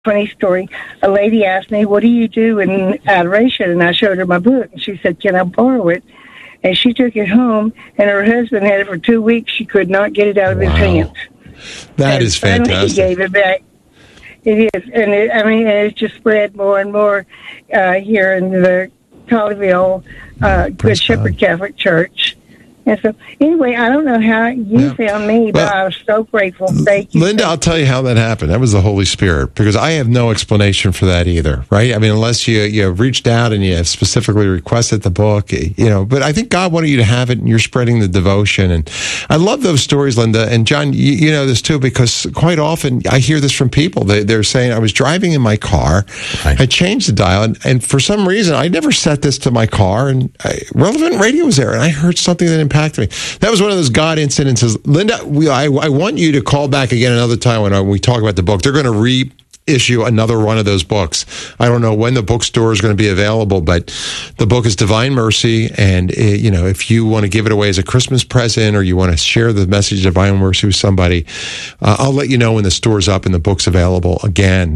funny story. A lady asked me, "What do you do in adoration?" And I showed her my book, and she said, "Can I borrow it?" And she took it home, and her husband had it for 2 weeks. She could not get it out of his hands. That is fantastic. He gave it back. It is, and it's just spread more and more here in the Colleyville Good Shepherd Catholic Church. And so, anyway, I don't know how you found me, but I was so grateful. Thank you. Linda, I'll tell you how that happened. That was the Holy Spirit, because I have no explanation for that either, right? I mean, unless you reached out and you specifically requested the book, but I think God wanted you to have it, and you're spreading the devotion. And I love those stories, Linda. And John, you know this too, because quite often I hear this from people. They're saying, I was driving in my car, I changed the dial, and for some reason, I never set this to my car, and Relevant Radio was there, and I heard something that impacted me. That was one of those God incidences. Linda, I want you to call back again another time when we talk about the book. They're going to reissue another one of those books. I don't know when the bookstore is going to be available, but the book is Divine Mercy, and if you want to give it away as a Christmas present, or you want to share the message of Divine Mercy with somebody, I'll let you know when the store's up and the book's available again.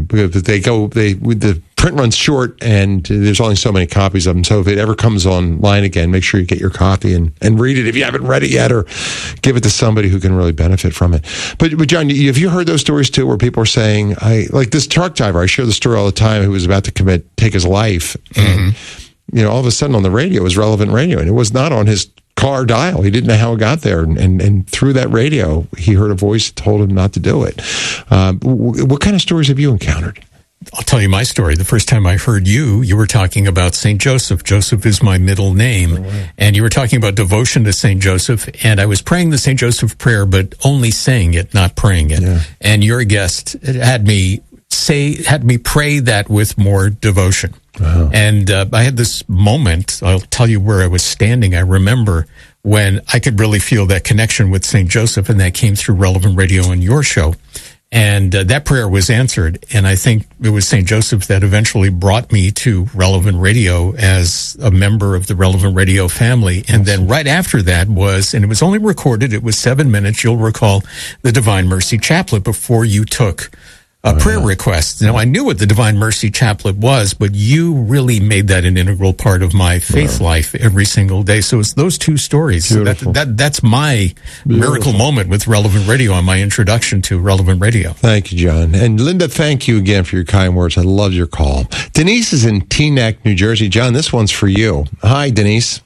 The print runs short, and there's only so many copies of them. So if it ever comes online again, make sure you get your copy and read it if you haven't read it yet, or give it to somebody who can really benefit from it. But John, have you heard those stories too, where people are saying, like this truck driver, I share the story all the time, who was about to take his life. And, all of a sudden on the radio, it was Relevant Radio, and it was not on his car dial. He didn't know how it got there. And through that radio, he heard a voice that told him not to do it. What kind of stories have you encountered? I'll tell you my story. The first time I heard you were talking about St. Joseph. Joseph is my middle name. And you were talking about devotion to St. Joseph. And I was praying the St. Joseph prayer, but only saying it, not praying it. Yeah. And your guest had me pray that with more devotion. Wow. And I had this moment. I'll tell you where I was standing. I remember when I could really feel that connection with St. Joseph, and that came through Relevant Radio and your show. And that prayer was answered, and I think it was St. Joseph that eventually brought me to Relevant Radio as a member of the Relevant Radio family. And then right after that and it was only recorded, it was 7 minutes, you'll recall, the Divine Mercy Chaplet before you took a prayer request. Now, I knew what the Divine Mercy Chaplet was, but you really made that an integral part of my faith life every single day. So it's those two stories. That's my miracle moment with Relevant Radio on my introduction to Relevant Radio. Thank you, John. And Linda, thank you again for your kind words. I love your call. Denise is in Teaneck, New Jersey. John, this one's for you. Hi, Denise.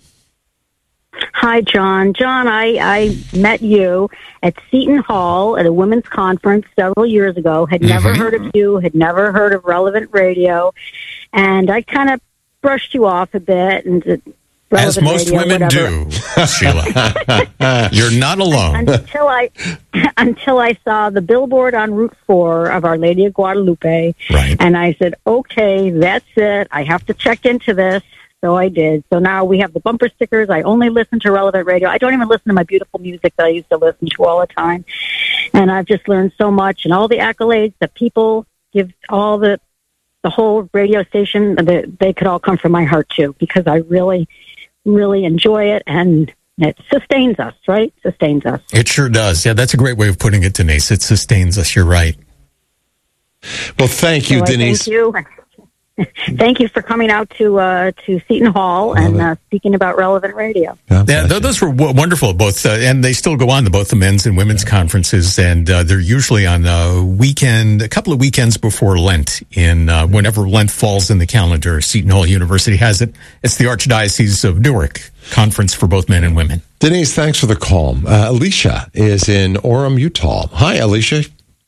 Hi, John. John, I met you at Seton Hall at a women's conference several years ago, had never heard of you, had never heard of Relevant Radio, and I kind of brushed you off a bit. And as most women do, Sheila. You're not alone. Until I saw the billboard on Route 4 of Our Lady of Guadalupe, and I said, okay, that's it. I have to check into this. So I did. So now we have the bumper stickers. I only listen to Relevant Radio. I don't even listen to my beautiful music that I used to listen to all the time. And I've just learned so much, and all the accolades that people give, all the whole radio station, they could all come from my heart too, because I really, really enjoy it, and it sustains us, right? Sustains us. It sure does. Yeah, that's a great way of putting it, Denise. It sustains us. You're right. Well, thank you, Denise. Thank you. Thank you for coming out to Seton Hall and speaking about Relevant Radio. Yeah, those were wonderful, both, and they still go on to both the men's and women's conferences, and they're usually on a couple of weekends before Lent, whenever Lent falls in the calendar. Seton Hall University has it. It's the Archdiocese of Newark conference for both men and women. Denise, thanks for the call. Alicia is in Orem, Utah. Hi, Alicia.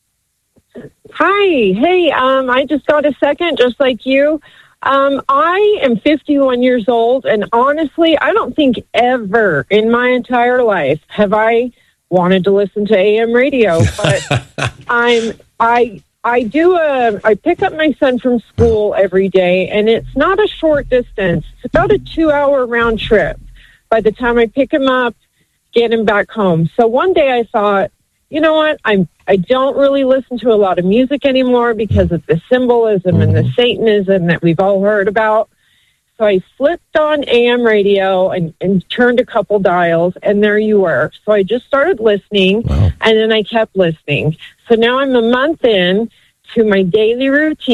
Hi. Hey, I just got a second, just like you. I am 51 years old, and honestly, I don't think ever in my entire life have I wanted to listen to AM radio. But I pick up my son from school every day, and it's not a short distance. It's about a 2-hour round trip by the time I pick him up, get him back home. So one day I thought, you know what, I don't really listen to a lot of music anymore because of the symbolism and the Satanism that we've all heard about. So I flipped on AM radio and turned a couple dials, and there you were. So I just started listening, and then I kept listening. So now I'm a month in to my daily routine.